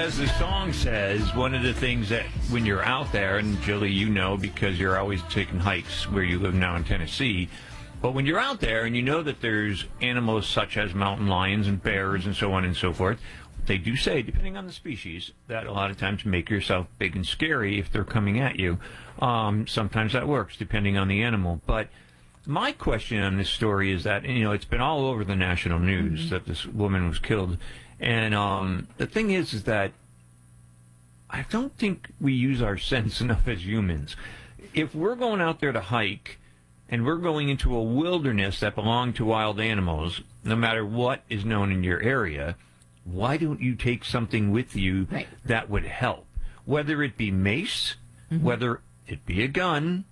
as the song says, one of the things that when you're out there, and Julie, you know, because you're always taking hikes where you live now in Tennessee, but when you're out there and you know that there's animals such as mountain lions and bears and so on and so forth, they do say, depending on the species, that a lot of times make yourself big and scary if they're coming at you. Sometimes that works, depending on the animal. But my question on this story is that, you know, it's been all over the national news that this woman was killed. And the thing is that I don't think we use our sense enough as humans. If we're going out there to hike and we're going into a wilderness that belongs to wild animals, no matter what is known in your area, why don't you take something with you that would help? Whether it be mace, whether it be a gun,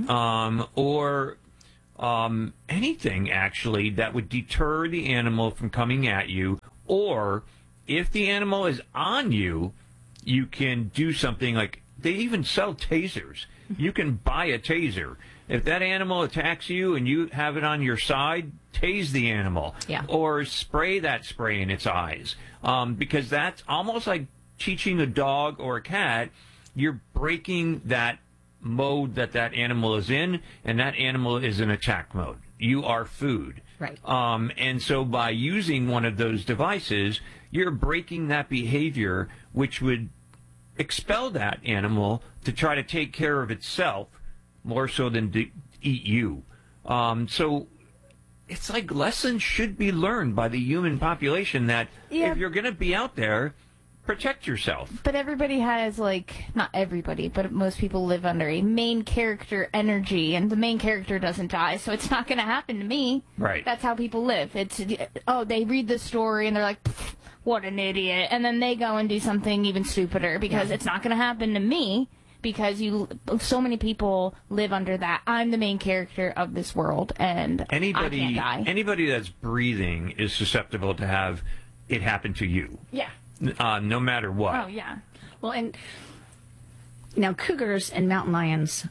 or anything, actually, that would deter the animal from coming at you. Or if the animal is on you, you can do something like, they even sell tasers. You can buy a taser. If that animal attacks you and you have it on your side, tase the animal. Or spray that spray in its eyes. Because that's almost like teaching a dog or a cat, you're breaking that mode that animal is in, and that animal is in attack mode. You are food. And so by using one of those devices, you're breaking that behavior, which would expel that animal to try to take care of itself more so than to eat you. So it's like lessons should be learned by the human population that if you're going to be out there, protect yourself. But everybody has, like, not everybody, but most people live under a main character energy, and the main character doesn't die, so it's not going to happen to me. That's how people live. It's, they read the story, and they're like, what an idiot, and then they go and do something even stupider, because it's not going to happen to me, because so many people live under that. I'm the main character of this world, and I can't die. Anybody that's breathing is susceptible to have it happen to you. No matter what. Oh, yeah. Well, and now cougars and mountain lions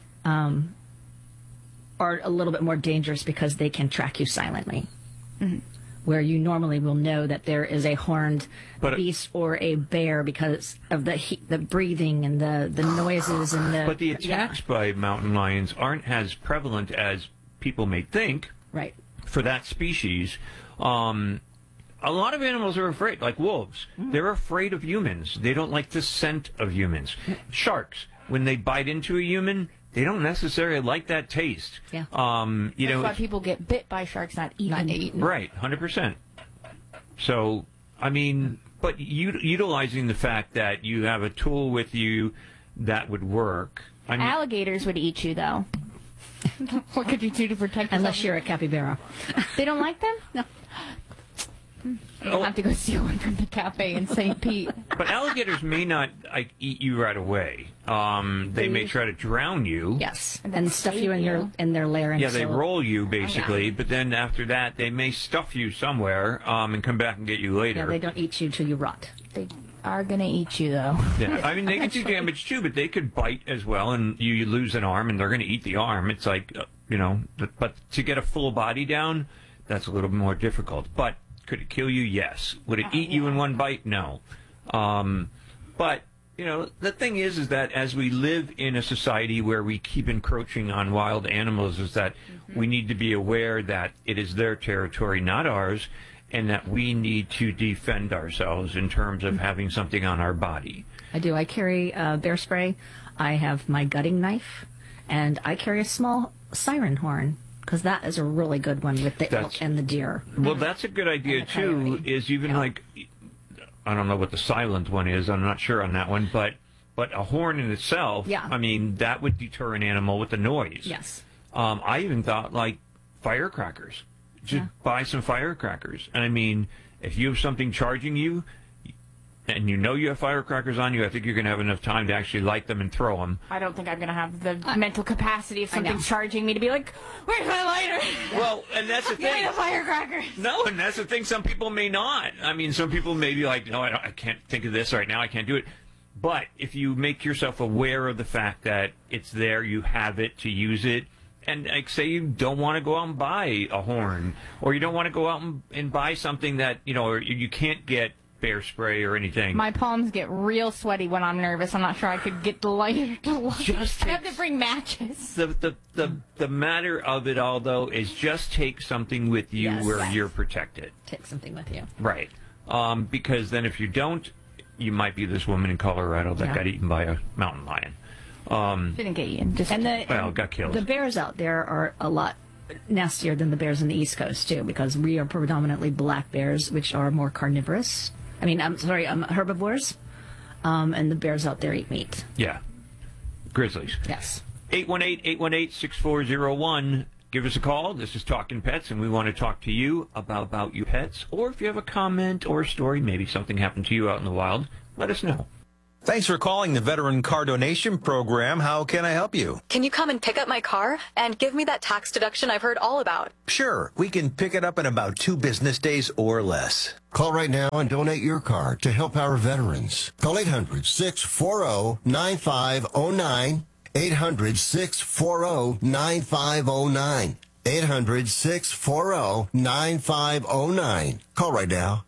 are a little bit more dangerous because they can track you silently. Where you normally will know that there is a horned beast or a bear because of the breathing and the noises and the... But the attacks by mountain lions aren't as prevalent as people may think. For that species. A lot of animals are afraid, like wolves. They're afraid of humans. They don't like the scent of humans. Sharks, when they bite into a human, they don't necessarily like that taste. That's why people get bit by sharks, not eaten. Right, 100%. So, I mean, but utilizing the fact that you have a tool with you that would work. I mean, alligators would eat you, though. What could you do to protect yourself? Unless you're a capybara. They don't like them? No. You'll have to go steal one from the cafe in St. Pete. But alligators may not eat you right away. They may try to drown you. And stuff you in their lair. And they roll you, basically. But then after that, they may stuff you somewhere and come back and get you later. Yeah, they don't eat you till you rot. They are going to eat you, though. I mean, they can do damage, too, but they could bite as well, and you lose an arm, and they're going to eat the arm. It's like, but to get a full body down, that's a little more difficult. But could it kill you? Yes. Would it eat you in one bite? No. But, the thing is that as we live in a society where we keep encroaching on wild animals, is that we need to be aware that it is their territory, not ours, and that we need to defend ourselves in terms of having something on our body. I do. I carry bear spray. I have my gutting knife, and I carry a small siren horn. Because that is a really good one with the elk and the deer. Well, that's a good idea, too, is even like, I don't know what the silent one is, I'm not sure on that one, but a horn in itself, I mean, that would deter an animal with the noise. I even thought, like, firecrackers. Just buy some firecrackers. And I mean, if you have something charging you, and you have firecrackers on you, I think you're going to have enough time to actually light them and throw them. I don't think I'm going to have the mental capacity if something's charging me to be like, where's my lighter? Well, and that's the thing. Give me the firecracker. No, and that's the thing. Some people may not. I mean, some people may be like, no, I can't think of this right now. I can't do it. But if you make yourself aware of the fact that it's there, you have it to use it, and like say you don't want to go out and buy a horn, or you don't want to go out and buy something that, or you can't get bear spray or anything. My palms get real sweaty when I'm nervous. I'm not sure I could get the lighter to light. I have to bring matches. The matter of it all, though, is just take something with you where you're protected. Take something with you. Right. Because then if you don't, you might be this woman in Colorado that got eaten by a mountain lion. Didn't get eaten. Got killed. The bears out there are a lot nastier than the bears on the East Coast, too, because we are predominantly black bears, which are more carnivorous. Herbivores. And the bears out there eat meat. Yeah. Grizzlies. Yes. 818-818-6401. Give us a call. This is Talking Pets, and we want to talk to you about your pets. Or if you have a comment or a story, maybe something happened to you out in the wild, let us know. Thanks for calling the Veteran Car Donation Program. How can I help you? Can you come and pick up my car and give me that tax deduction I've heard all about? Sure. We can pick it up in about 2 business days or less. Call right now and donate your car to help our veterans. Call 800-640-9509. 800-640-9509. 800-640-9509. Call right now.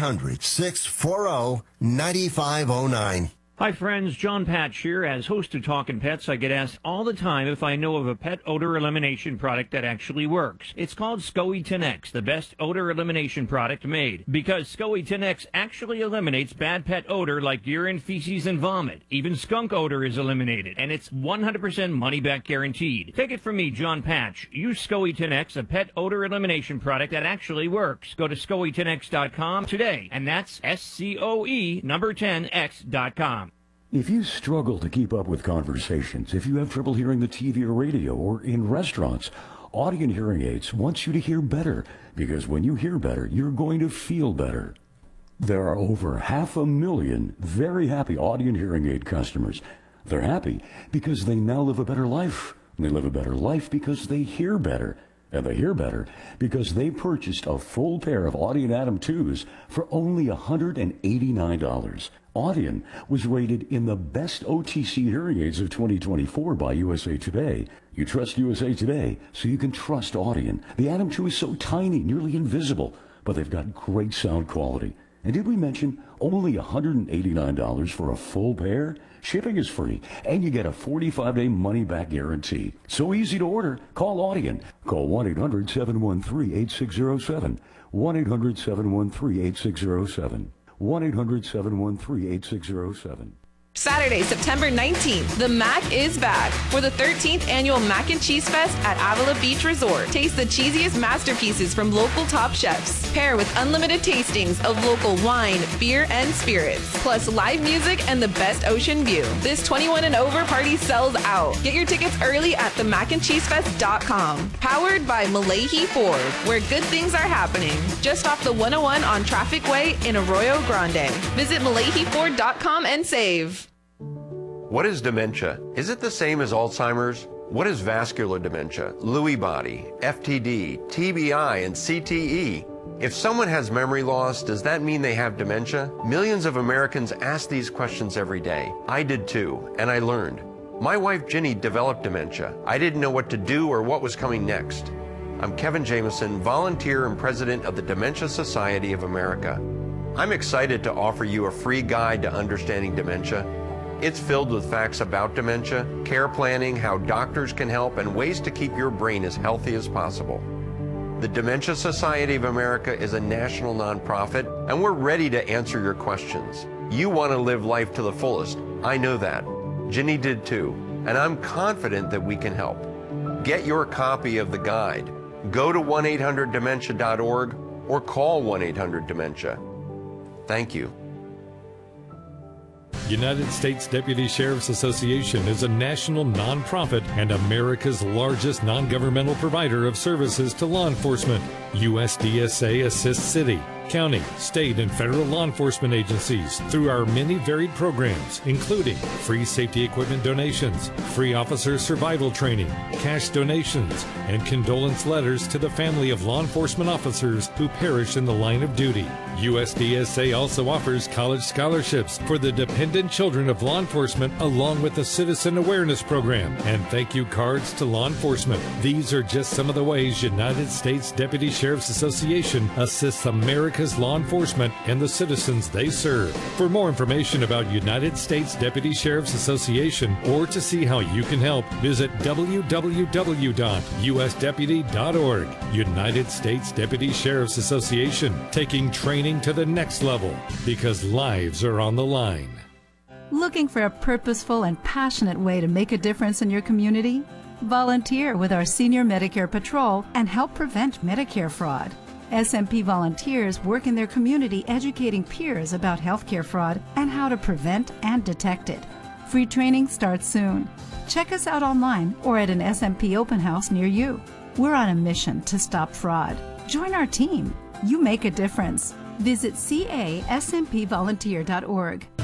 800-640-9509. Hi friends, John Patch here. As host of Talkin' Pets, I get asked all the time if I know of a pet odor elimination product that actually works. It's called SCOE 10X, the best odor elimination product made. Because SCOE 10X actually eliminates bad pet odor like urine, feces, and vomit. Even skunk odor is eliminated, and it's 100% money-back guaranteed. Take it from me, John Patch. Use SCOE 10X, a pet odor elimination product that actually works. Go to SCOE10X.com today, and that's SCOE number 10X.com. If you struggle to keep up with conversations, if you have trouble hearing the TV or radio or in restaurants, Audien Hearing Aids wants you to hear better, because when you hear better, you're going to feel better. There are over 500,000 very happy Audien Hearing Aid customers. They're happy because they now live a better life. They live a better life because they hear better. And they hear better because they purchased a full pair of Audien Atom 2s for only $189. Audien was rated in the best OTC hearing aids of 2024 by USA Today. You trust USA Today, so you can trust Audien. The Atom 2 is so tiny, nearly invisible, but they've got great sound quality. And did we mention only $189 for a full pair? Shipping is free, and you get a 45-day money-back guarantee. So easy to order. Call Audien. Call 1-800-713-8607. 1-800-713-8607. 1-800-713-8607. Saturday, September 19th, the Mac is back for the 13th annual Mac and Cheese Fest at Avila Beach Resort. Taste the cheesiest masterpieces from local top chefs. Pair with unlimited tastings of local wine, beer, and spirits. Plus live music and the best ocean view. This 21 and over party sells out. Get your tickets early at themacandcheesefest.com. Powered by Malahi Ford, where good things are happening. Just off the 101 on Traffic Way in Arroyo Grande. Visit MalahiFord.com and save. What is dementia? Is it the same as Alzheimer's? What is vascular dementia, Lewy body, FTD, TBI, and CTE? If someone has memory loss, does that mean they have dementia? Millions of Americans ask these questions every day. I did too, and I learned. My wife Ginny developed dementia. I didn't know what to do or what was coming next. I'm Kevin Jameson, volunteer and president of the Dementia Society of America. I'm excited to offer you a free guide to understanding dementia. It's filled with facts about dementia, care planning, how doctors can help, and ways to keep your brain as healthy as possible. The Dementia Society of America is a national nonprofit, and we're ready to answer your questions. You want to live life to the fullest. I know that. Ginny did too, and I'm confident that we can help. Get your copy of the guide. Go to 1-800-DEMENTIA.org or call 1-800-DEMENTIA. Thank you. United States Deputy Sheriff's Association is a national nonprofit and America's largest non-governmental provider of services to law enforcement. USDSA assists city, county, state, and federal law enforcement agencies through our many varied programs, including free safety equipment donations, free officer survival training, cash donations, and condolence letters to the family of law enforcement officers who perish in the line of duty. USDSA also offers college scholarships for the dependent children of law enforcement, along with a citizen awareness program and thank you cards to law enforcement. These are just some of the ways United States Deputy Sheriff's Association assists American America's law enforcement and the citizens they serve. For more information about United States Deputy Sheriff's Association or to see how you can help, visit www.usdeputy.org. United States Deputy Sheriff's Association, taking training to the next level because lives are on the line. Looking for a purposeful and passionate way to make a difference in your community? Volunteer with our Senior Medicare Patrol and help prevent Medicare fraud. SMP volunteers work in their community educating peers about healthcare fraud and how to prevent and detect it. Free training starts soon. Check us out online or at an SMP open house near you. We're on a mission to stop fraud. Join our team. You make a difference. Visit caSMPvolunteer.org.